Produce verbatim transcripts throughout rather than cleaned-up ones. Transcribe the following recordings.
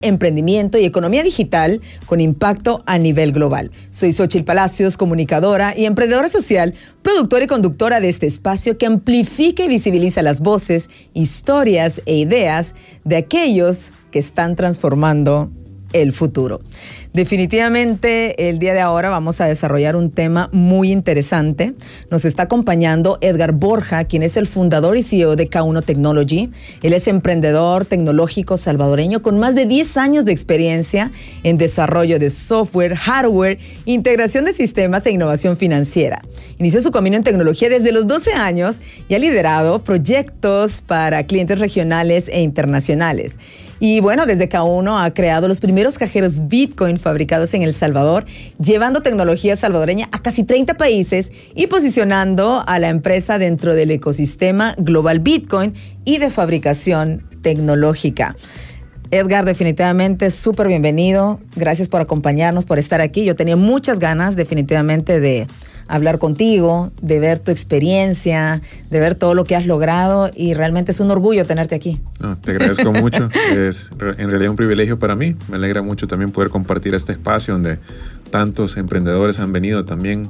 emprendimiento y economía digital con impacto a nivel global. Soy Xochitl Palacios, comunicadora y emprendedora social, productora y conductora de este espacio que amplifica y visibiliza las voces, historias e ideas de aquellos que están transformando el futuro. Definitivamente el día de ahora vamos a desarrollar un tema muy interesante. Nos está acompañando Edgar Borja, quien es el fundador y C E O de K uno Technology. Él es emprendedor tecnológico salvadoreño con más de diez años de experiencia en desarrollo de software, hardware, integración de sistemas e innovación financiera. Inició su camino en tecnología desde los doce años y ha liderado proyectos para clientes regionales e internacionales. Y bueno, desde K uno ha creado los primeros cajeros Bitcoin fabricados en El Salvador, llevando tecnología salvadoreña a casi treinta países y posicionando a la empresa dentro del ecosistema global Bitcoin y de fabricación tecnológica. Edgar, definitivamente súper bienvenido. Gracias por acompañarnos, por estar aquí. Yo tenía muchas ganas definitivamente de hablar contigo, de ver tu experiencia, de ver todo lo que has logrado y realmente es un orgullo tenerte aquí. No, te agradezco mucho. Es en realidad un privilegio para mí. Me alegra mucho también poder compartir este espacio donde tantos emprendedores han venido también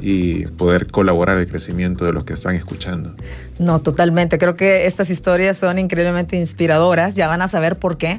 y poder colaborar el crecimiento de los que están escuchando. No, totalmente. Creo que estas historias son increíblemente inspiradoras. Ya van a saber por qué.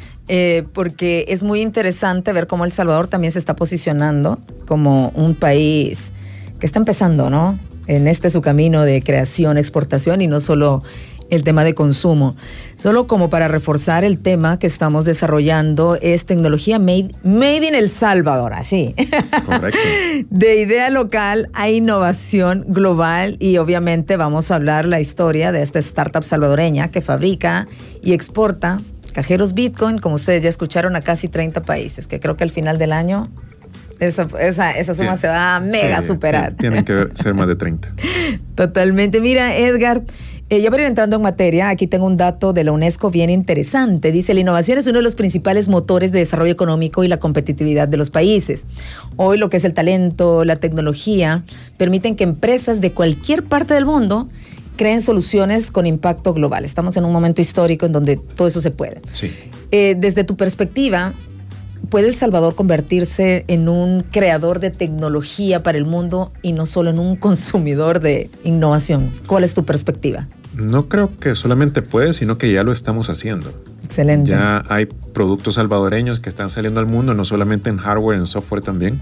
Eh, porque es muy interesante ver cómo El Salvador también se está posicionando como un país que está empezando, ¿no? En este su camino de creación, exportación y no solo el tema de consumo. Solo como para reforzar el tema que estamos desarrollando es tecnología made, made in El Salvador, así. Correcto. De idea local a innovación global y obviamente vamos a hablar la historia de esta startup salvadoreña que fabrica y exporta cajeros Bitcoin, como ustedes ya escucharon, a casi treinta países, que creo que al final del año Esa, esa, esa suma sí, se va a mega sí, superar. Tienen que ser más de treinta. Totalmente. Mira, Edgar, eh, ya para ir entrando en materia, aquí tengo un dato de la UNESCO bien interesante. Dice, la innovación es uno de los principales motores de desarrollo económico y la competitividad de los países. Hoy lo que es el talento, la tecnología, permiten que empresas de cualquier parte del mundo creen soluciones con impacto global. Estamos en un momento histórico en donde todo eso se puede. Sí. Eh, desde tu perspectiva, ¿puede El Salvador convertirse en un creador de tecnología para el mundo y no solo en un consumidor de innovación? ¿Cuál es tu perspectiva? No creo que solamente puede, sino que ya lo estamos haciendo. Excelente. Ya hay productos salvadoreños que están saliendo al mundo, no solamente en hardware, en software también,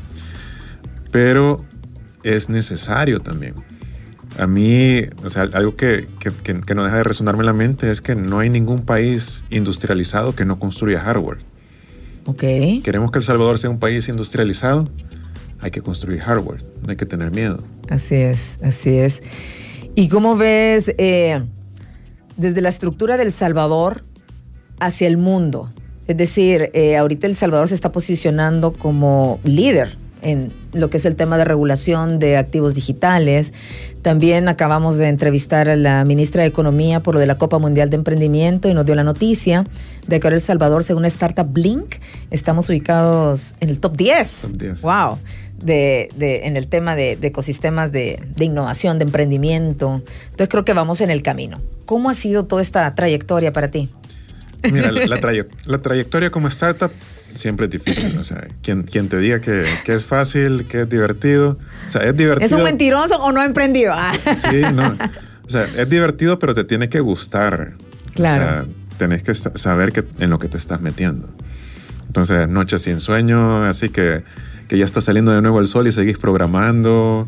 pero es necesario también. A mí, o sea, algo que, que, que, que no deja de resonarme en la mente es que no hay ningún país industrializado que no construya hardware. Okay. Queremos que El Salvador sea un país industrializado, hay que construir hardware, no hay que tener miedo. Así es, así es. ¿Y cómo ves eh, desde la estructura del Salvador hacia el mundo? Es decir, eh, ahorita El Salvador se está posicionando como líder en lo que es el tema de regulación de activos digitales. También acabamos de entrevistar a la ministra de Economía por lo de la Copa Mundial de Emprendimiento y nos dio la noticia de que ahora El Salvador, según la startup Blink, estamos ubicados en el top diez. Top diez. Wow. De, de, en el tema de, de ecosistemas de, de innovación, de emprendimiento. Entonces creo que vamos en el camino. ¿Cómo ha sido toda esta trayectoria para ti? Mira, la, la, traye- la trayectoria como startup siempre es difícil. O sea, quien, quien te diga que, que es fácil, que es divertido. O sea, es divertido. ¿Es un mentiroso o no ha emprendido? Sí, no. O sea, es divertido, pero te tiene que gustar. Claro. O sea, tenés que saber que, en lo que te estás metiendo. Entonces, noches sin sueño, así que, que ya está saliendo de nuevo el sol y seguís programando.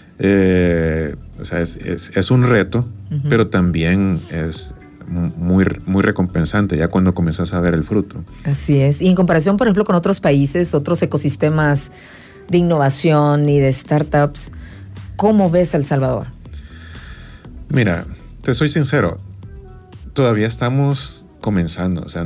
Eh, o sea, es, es, es un reto, uh-huh. pero también es muy, muy recompensante ya cuando comenzás a ver el fruto. Así es. Y en comparación, por ejemplo, con otros países, otros ecosistemas de innovación y de startups, ¿cómo ves a El Salvador? Mira, te soy sincero, todavía estamos comenzando. O sea,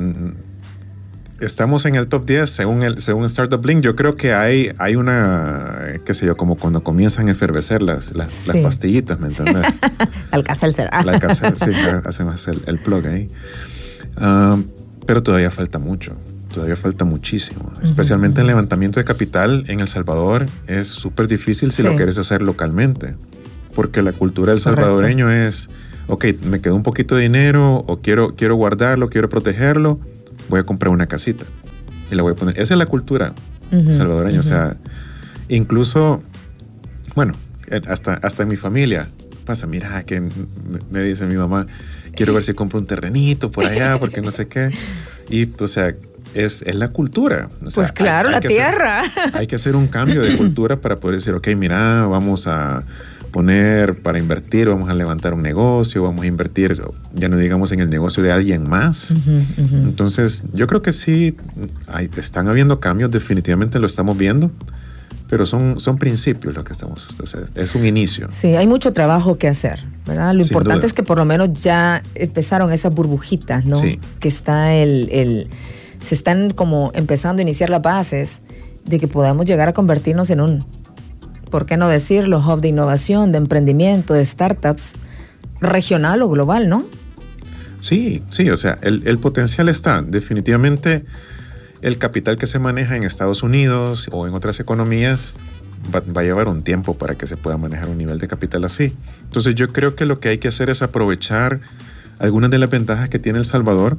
estamos en el top diez según el según Startup Blink. Yo creo que hay, hay una, qué sé yo, como cuando comienzan a efervecer las, las, sí. las pastillitas, ¿me entiendes? Alka-Seltzer. Alka-Seltzer, sí, hacemos el, el plug ahí. Uh, pero todavía falta mucho, todavía falta muchísimo. Uh-huh. Especialmente en levantamiento de capital en El Salvador es súper difícil si sí. lo quieres hacer localmente. Porque la cultura del salvadoreño Correcto. es, ok, me quedó un poquito de dinero o quiero, quiero guardarlo, quiero protegerlo, voy a comprar una casita. y la voy a poner. Esa es la cultura uh-huh, salvadoreña. Uh-huh. O sea, incluso, bueno, hasta, hasta en mi familia pasa, mira, que me dice mi mamá, quiero ver si compro un terrenito por allá, porque no sé qué. Y, o sea, es, es la cultura. O sea, pues claro, hay, hay la tierra. Hacer, hay que hacer un cambio de cultura para poder decir, ok, mira, vamos a poner para invertir, vamos a levantar un negocio, vamos a invertir, ya no digamos en el negocio de alguien más. Uh-huh, uh-huh. Entonces, yo creo que sí, hay, están habiendo cambios, definitivamente lo estamos viendo, pero son, son principios lo que estamos, o sea, es un inicio. Sí, hay mucho trabajo que hacer, ¿verdad? Lo Sin importante duda. Es que por lo menos ya empezaron esas burbujitas, ¿no? Sí. Que está el, el, se están como empezando a iniciar las bases de que podamos llegar a convertirnos en un, ¿por qué no decirlo? Hub de innovación, de emprendimiento, de startups, regional o global, ¿no? Sí, sí, o sea, el, el potencial está. Definitivamente el capital que se maneja en Estados Unidos o en otras economías va, va a llevar un tiempo para que se pueda manejar un nivel de capital así. Entonces yo creo que lo que hay que hacer es aprovechar algunas de las ventajas que tiene El Salvador,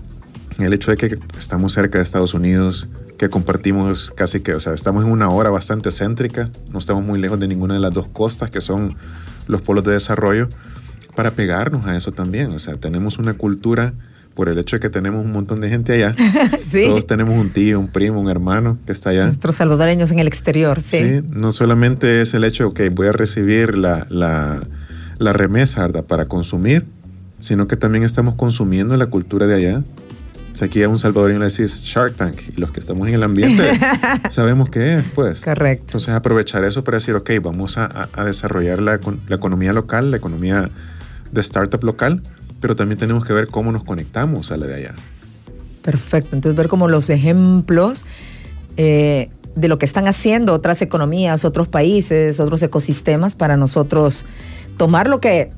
el hecho de que estamos cerca de Estados Unidos, que compartimos casi que, o sea, estamos en una hora bastante céntrica, no estamos muy lejos de ninguna de las dos costas que son los polos de desarrollo, para pegarnos a eso también. O sea, tenemos una cultura, por el hecho de que tenemos un montón de gente allá, sí. Todos tenemos un tío, un primo, un hermano que está allá. Nuestros salvadoreños en el exterior, sí. Sí, no solamente es el hecho de que voy a recibir la, la, la remesa, ¿verdad?, para consumir, sino que también estamos consumiendo la cultura de allá. O sea, aquí a un salvadoreño le decís Shark Tank, y los que estamos en el ambiente sabemos qué es, pues. Correcto. Entonces aprovechar eso para decir, ok, vamos a, a, a desarrollar la, la economía local, la economía de startup local, pero también tenemos que ver cómo nos conectamos a la de allá. Perfecto. Entonces ver como los ejemplos eh, de lo que están haciendo otras economías, otros países, otros ecosistemas, para nosotros tomar lo que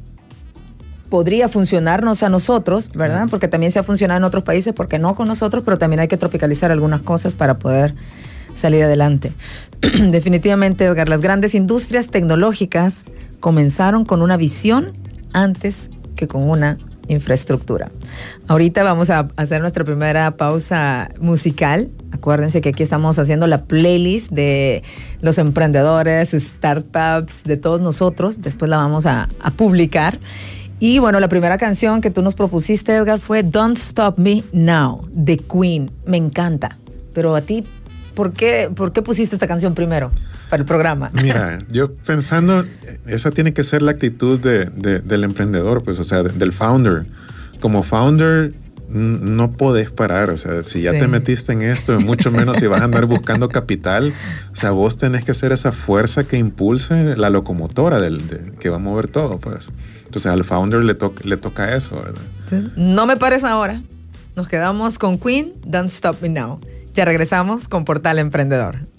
podría funcionarnos a nosotros, ¿verdad? Porque también se ha funcionado en otros países, porque no con nosotros, pero también hay que tropicalizar algunas cosas para poder salir adelante. Definitivamente, Edgar, las grandes industrias tecnológicas comenzaron con una visión antes que con una infraestructura. Ahorita vamos a hacer nuestra primera pausa musical. Acuérdense que aquí estamos haciendo la playlist de los emprendedores, startups, de todos nosotros. Después la vamos a, a publicar. Y bueno, la primera canción que tú nos propusiste, Edgar, fue Don't Stop Me Now, de Queen. Me encanta. Pero a ti, ¿por qué, por qué pusiste esta canción primero para el programa? Mira, yo pensando, esa tiene que ser la actitud de, de, del emprendedor, pues, o sea, de, del founder. Como founder, no podés parar. O sea, si ya sí. te metiste en esto, mucho menos si vas a andar buscando capital. O sea, vos tenés que ser esa fuerza que impulse la locomotora del, de, que va a mover todo, pues. Entonces al founder le, to- le toca eso, ¿verdad? Sí. No me pares ahora. Nos quedamos con Queen, Don't Stop Me Now. Ya regresamos con Portal Emprendedor.